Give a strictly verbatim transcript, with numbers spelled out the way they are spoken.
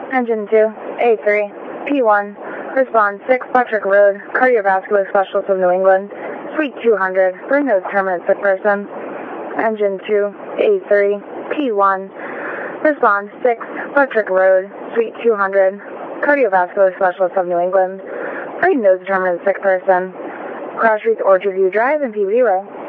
Engine two, A three, P one, respond six Electric Road, Cardiovascular Specialist of New England, Suite two hundred, bring nose terminate sick person. Engine two, A three, P one, respond six Electric Road, Suite two hundred, Cardiovascular Specialist of New England, bring nose terminate sick person. Cross Streets Orchard View Drive and P B D Row.